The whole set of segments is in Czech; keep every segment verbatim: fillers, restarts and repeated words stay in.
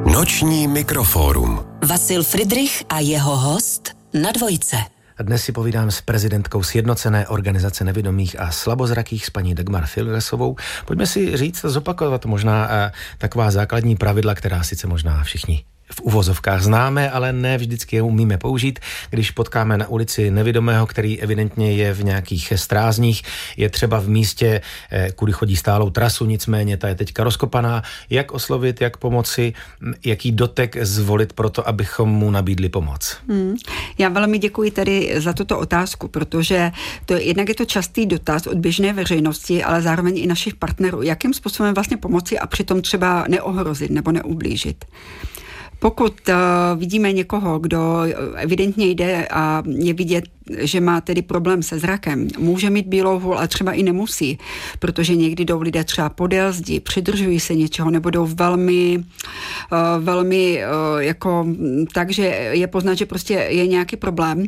Noční mikrofórum. Vasil Fridrich a jeho host na Dvojce. Dnes si povídám s prezidentkou Sjednocené organizace nevidomých a slabozrakých, s paní Dagmar Filresovou. Pojďme si říct a zopakovat možná a, taková základní pravidla, která sice možná všichni v uvozovkách známe, ale ne vždycky je umíme použít. Když potkáme na ulici nevidomého, který evidentně je v nějakých strázních, je třeba v místě, kudy chodí stálou trasu, nicméně ta je teďka rozkopaná. Jak oslovit, jak pomoci, jaký dotek zvolit pro to, abychom mu nabídli pomoc? Hmm. Já velmi děkuji tady za tuto otázku, protože to je, jednak je to častý dotaz od běžné veřejnosti, ale zároveň i našich partnerů. Jakým způsobem vlastně pomoci a přitom třeba neohrozit nebo neublížit? Pokud uh, vidíme někoho, kdo evidentně jde a je vidět, že má tedy problém se zrakem, může mít bílou hůl, ale třeba i nemusí, protože někdy jdou lidé třeba podél zdi, přidržují se něčeho, nebo jdou velmi, uh, velmi uh, jako tak, že je poznat, že prostě je nějaký problém. Uh,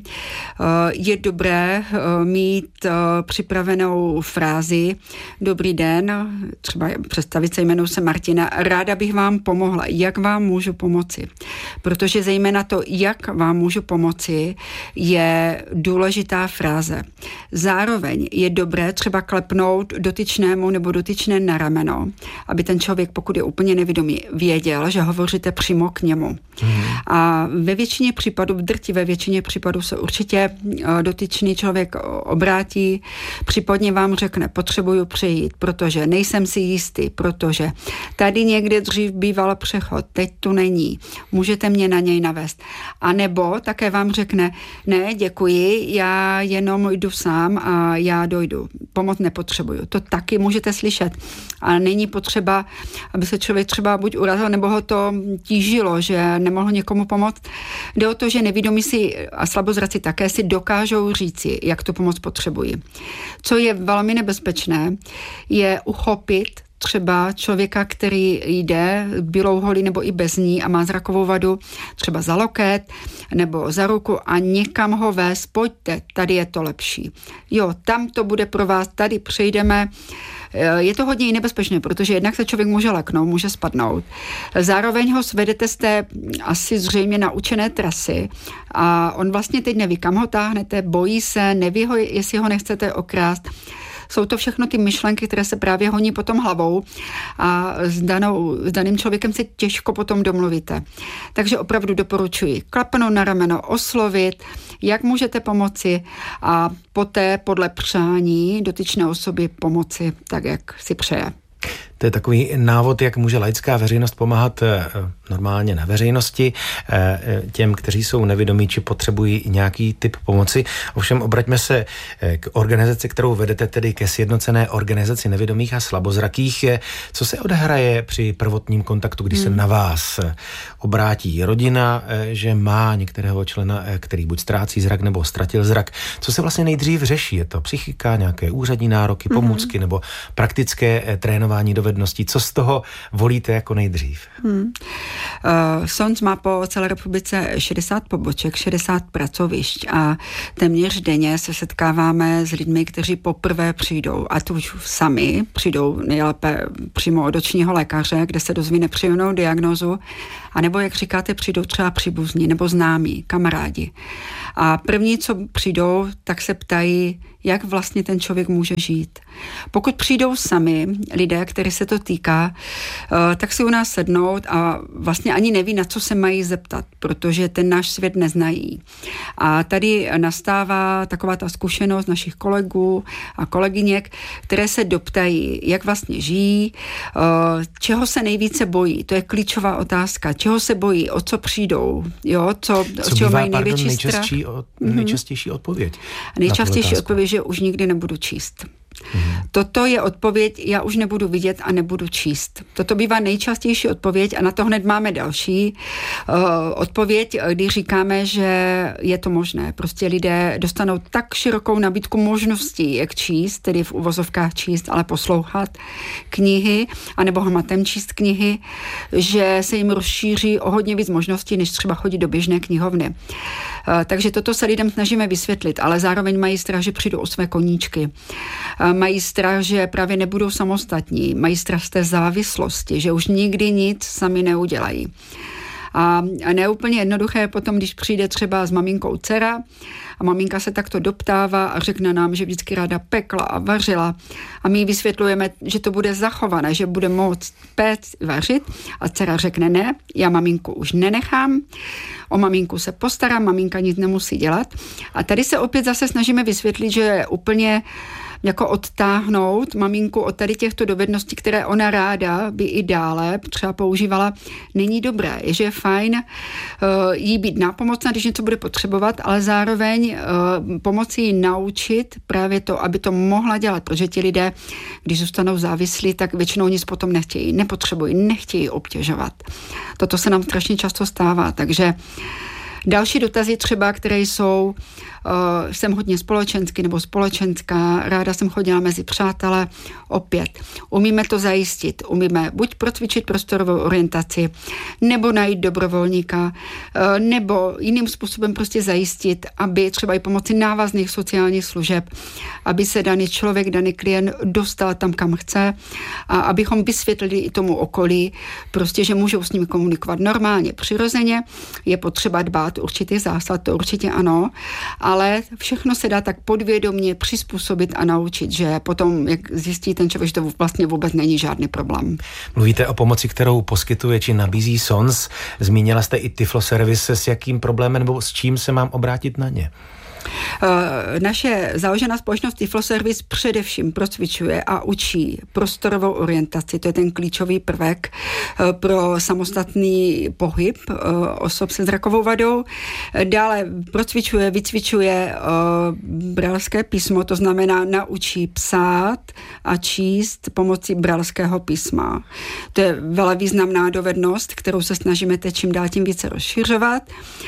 je dobré uh, mít uh, připravenou frázi: Dobrý den, třeba představit se, jmenuji se Martina, ráda bych vám pomohla, jak vám můžu pomoci? Protože zejména to, jak vám můžu pomoci, je důležitá fráze. Zároveň je dobré třeba klepnout dotyčnému nebo dotyčné na rameno, aby ten člověk, pokud je úplně nevědomý, věděl, že hovoříte přímo k němu. Hmm. A ve většině případů, v drtivé většině případů se určitě dotyčný člověk obrátí, případně vám řekne: potřebuju přejít, protože nejsem si jistý, protože tady někde dřív býval přechod, teď tu není. Můžete mě na něj navést. A nebo také vám řekne: ne, děkuji, já jenom jdu sám a já dojdu. Pomoc nepotřebuju. To taky můžete slyšet. A není potřeba, aby se člověk třeba buď urazil, nebo ho to tížilo, že nemohl někomu pomoct. Jde o to, že nevidomí si a slabozraci také si dokážou říci, jak tu pomoc potřebují. Co je velmi nebezpečné, je uchopit třeba člověka, který jde bílou holí nebo i bez ní a má zrakovou vadu, třeba za loket nebo za ruku a někam ho vést: pojďte, tady je to lepší. Jo, tam to bude pro vás, tady přejdeme. Je to hodně i nebezpečné, protože jednak se člověk může leknout, může spadnout. Zároveň ho svedete z té asi zřejmě naučené trasy a on vlastně teď neví, kam ho táhnete, bojí se, neví ho, jestli ho nechcete okrást. Jsou to všechno ty myšlenky, které se právě honí potom hlavou a s, danou, s daným člověkem se těžko potom domluvíte. Takže opravdu doporučuji klapnout na rameno, oslovit, jak můžete pomoci a poté podle přání dotyčné osoby pomoci tak, jak si přeje. To je takový návod, jak může laická veřejnost pomáhat normálně na veřejnosti těm, kteří jsou nevidomí či potřebují nějaký typ pomoci. Ovšem obraťme se k organizaci, kterou vedete, tedy ke Sjednocené organizaci nevidomých a slabozrakých. Co se odehraje při prvotním kontaktu, když hmm. se na vás obrátí rodina, že má některého člena, který buď ztrácí zrak nebo ztratil zrak? Co se vlastně nejdřív řeší? Je to psychika, nějaké úřadní nároky, pomůcky hmm. nebo praktické trénování dovedností? Co z toho volíte jako nejdřív? Hmm. Uh, S O N C má po celé republice šedesát poboček, šedesát pracovišť a téměř denně se setkáváme s lidmi, kteří poprvé přijdou, a tu už sami přijdou nejlépe přímo od očního lékaře, kde se dozví nepříjemnou diagnózu, anebo, jak říkáte, přijdou třeba příbuzní nebo známí, kamarádi. A první, co přijdou, tak se ptají, jak vlastně ten člověk může žít. Pokud přijdou sami lidé, který se to týká, tak si u nás sednout a vlastně ani neví, na co se mají zeptat, protože ten náš svět neznají. A tady nastává taková ta zkušenost našich kolegů a kolegyněk, které se doptají, jak vlastně žijí, čeho se nejvíce bojí. To je klíčová otázka. Čeho se bojí, o co přijdou, jo, co, co čeho bývá, mají největší pardon, strach. Od, nejčastější odpověď. Nejčastější odpověď, že už nikdy nebudu číst. Hmm. Toto je odpověď: já už nebudu vidět a nebudu číst. Toto bývá nejčastější odpověď a na to hned máme další uh, odpověď, kdy říkáme, že je to možné. Prostě lidé dostanou tak širokou nabídku možností, jak číst, tedy v uvozovkách číst, ale poslouchat knihy, anebo hmatem číst knihy, že se jim rozšíří o hodně víc možností, než třeba chodit do běžné knihovny. Uh, takže toto se lidem snažíme vysvětlit, ale zároveň mají strach, že přijdou o své koníčky. mají strach, že právě nebudou samostatní, mají strach z té závislosti, že už nikdy nic sami neudělají. A neúplně jednoduché je potom, když přijde třeba s maminkou dcera a maminka se takto doptává a řekne nám, že vždycky ráda pekla a vařila. A my vysvětlujeme, že to bude zachované, že bude moct péct, vařit. A dcera řekne ne, já maminku už nenechám, o maminku se postarám, maminka nic nemusí dělat. A tady se opět zase snažíme vysvětlit, že úplně jako odtáhnout maminku od tady těchto dovedností, které ona ráda by i dále třeba používala, není dobré. Je, že je fajn uh, jí být nápomocná, když něco bude potřebovat, ale zároveň uh, pomoci jí naučit právě to, aby to mohla dělat, protože ti lidé, když zůstanou závislí, tak většinou nic potom nechtějí, nepotřebují, nechtějí obtěžovat. Toto se nám strašně často stává, takže další dotazy třeba, které jsou, uh, jsem hodně společensky nebo společenská, ráda jsem chodila mezi přátelé, opět. Umíme to zajistit, umíme buď procvičit prostorovou orientaci, nebo najít dobrovolníka, uh, nebo jiným způsobem prostě zajistit, aby třeba i pomocí návazných sociálních služeb, aby se daný člověk, daný klient dostal tam, kam chce a abychom vysvětlili i tomu okolí, prostě, že můžou s nimi komunikovat normálně, přirozeně, je potřeba dbát určitý zásad, to určitě ano, ale všechno se dá tak podvědomě přizpůsobit a naučit, že potom, jak zjistí ten člověk, že to vlastně vůbec není žádný problém. Mluvíte o pomoci, kterou poskytuje či nabízí S O N S. Zmínila jste i Tiflo Service, s jakým problémem nebo s čím se mám obrátit na ně? Naše založená společnost Tiflo Service především procvičuje a učí prostorovou orientaci, to je ten klíčový prvek pro samostatný pohyb osob se zrakovou vadou. Dále procvičuje, vycvičuje bralské písmo, to znamená naučí psát a číst pomocí bralského písma. To je velmi významná dovednost, kterou se snažíme teď čím dál tím více rozšiřovat.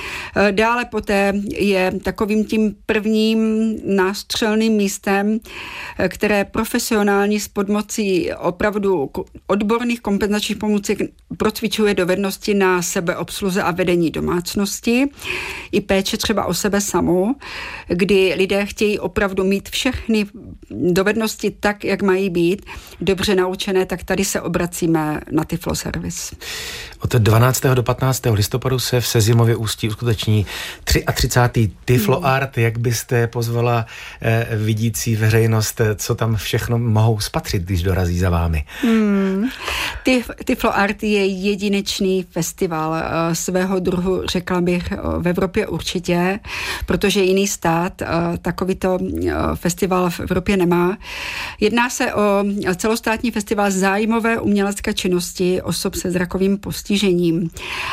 Dále poté je takovým tím prvním nástřelným místem, které profesionální s pomocí opravdu odborných kompenzačních pomůcek procvičuje dovednosti na sebeobsluze a vedení domácnosti i péče třeba o sebe samou, kdy lidé chtějí opravdu mít všechny dovednosti tak, jak mají být, dobře naučené, tak tady se obracíme na Tiflo Service. Od dvanáctého do patnáctého listopadu se v Sezimově Ústí uskuteční třicátý Tiflo hmm. Art. Jak byste pozvala eh, vidící veřejnost, co tam všechno mohou spatřit, když dorazí za vámi? Hmm. Tif, Tiflo Art je jedinečný festival eh, svého druhu, řekla bych, eh, v Evropě určitě, protože jiný stát eh, takovýto eh, festival v Evropě nemá. Jedná se o celostátní festival zájmové umělecké činnosti osob se zrakovým postižením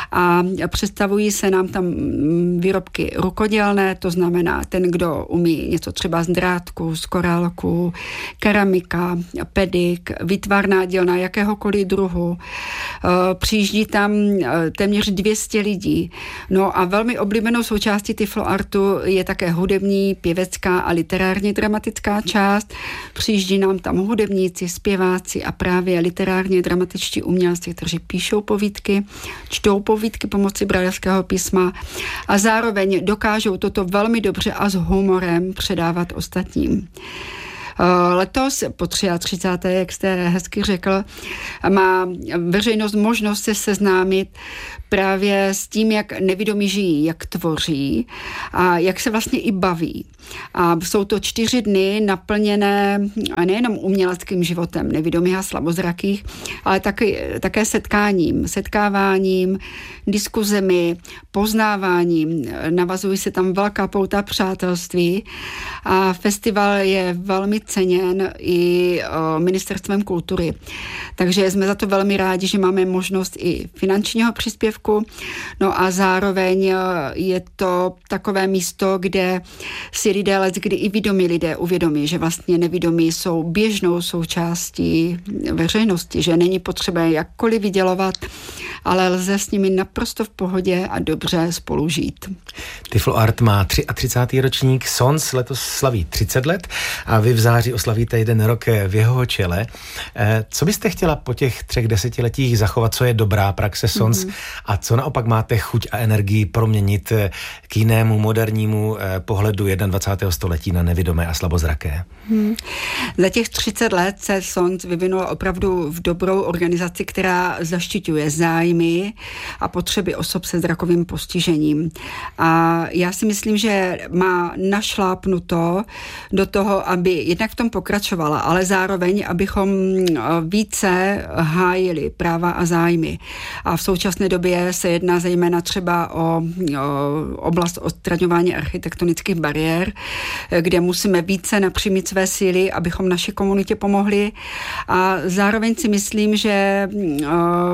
a představují se nám tam výrobky rukodělné, to znamená ten, kdo umí něco třeba z drátku, z korálku, keramika, pedik, výtvarná dílna jakéhokoliv druhu. Přijíždí tam téměř dvě stě lidí. No a velmi oblíbenou součástí Tiflo Artu je také hudební, pěvecká a literárně dramatická část. Přijíždí nám tam hudebníci, zpěváci a právě literárně dramatičtí umělci, kteří píšou povídky, čtou povídky pomocí brajlského písma a zároveň dokážou toto velmi dobře a s humorem předávat ostatním. Letos po třicáté třetí jak jste hezky řekl, má veřejnost možnost se seznámit právě s tím, jak nevidomí žijí, jak tvoří a jak se vlastně i baví. A jsou to čtyři dny naplněné nejenom uměleckým životem nevidomých a slabozrakých, ale také, také setkáním, setkáváním, diskuzemi, poznáváním. Navazují se tam velká pouta přátelství a festival je velmi ceněn i ministerstvem kultury. Takže jsme za to velmi rádi, že máme možnost i finančního příspěvku, no a zároveň je to takové místo, kde si lidé leckdy i vědomí lidé uvědomí, že vlastně nevidomí jsou běžnou součástí veřejnosti, že není potřeba jakkoliv vydělovat ale lze s nimi naprosto v pohodě a dobře spolu žít. Tiflo Art má třicátý třetí ročník, Sons letos slaví třicet let a vy v září oslavíte jeden rok v jeho čele. Co byste chtěla po těch třech desetiletích zachovat, co je dobrá praxe Sons mm-hmm. a co naopak máte chuť a energii proměnit k jinému modernímu pohledu dvacátého prvního století na nevidomé a slabozraké? Hmm. Za těch třicet let se Sons vyvinula opravdu v dobrou organizaci, která zaštiťuje zájmy a potřeby osob se zrakovým postižením. A já si myslím, že má našlápnuto do toho, aby jednak v tom pokračovala, ale zároveň, abychom více hájili práva a zájmy. A v současné době se jedná zejména třeba o, o oblast odstraňování architektonických bariér, kde musíme více napřímit své síly, abychom naší komunitě pomohli. A zároveň si myslím, že uh,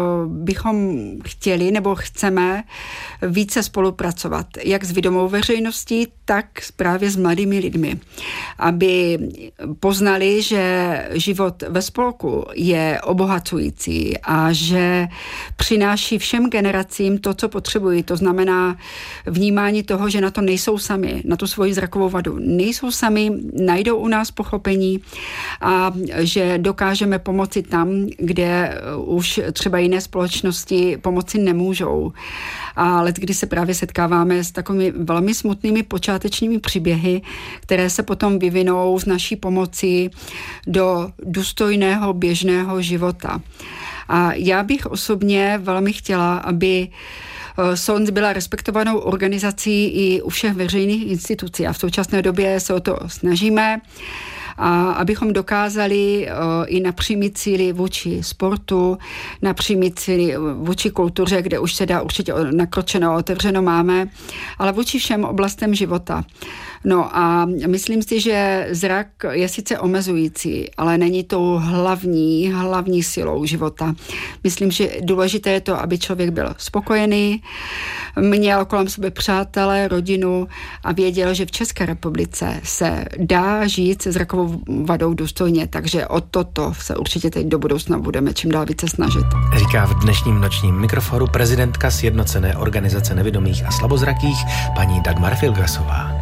bychom chtěli nebo chceme více spolupracovat, jak s vědomou veřejností, tak právě s mladými lidmi, aby poznali, že život ve spolku je obohacující a že přináší všem generacím to, co potřebují. To znamená vnímání toho, že na to nejsou sami, na tu svoji zrakovou vadu nejsou sami, najdou u nás pochopení a že dokážeme pomoci tam, kde už třeba jiné společnosti pomoci nemůžou. A let, kdy se právě setkáváme s takovými velmi smutnými počátečními příběhy, které se potom vyvinou z naší pomoci do důstojného běžného života. A já bych osobně velmi chtěla, aby Sons byla respektovanou organizací i u všech veřejných institucí a v současné době se o to snažíme, a abychom dokázali uh, i napřímit síly vůči sportu, napřímit síly vůči kultuře, kde už se dá určitě nakročeno, otevřeno máme, ale vůči všem oblastem života. No a myslím si, že zrak je sice omezující, ale není tou hlavní, hlavní silou života. Myslím, že důležité je to, aby člověk byl spokojený, měl kolem sebe přátelé, rodinu a věděl, že v České republice se dá žít se zrakovou vadou důstojně, takže o toto se určitě teď do budoucna budeme čím dál více snažit. Říká v dnešním nočním mikroforu prezidentka Sjednocené organizace nevidomých a slabozrakých paní Dagmar Filgrasová.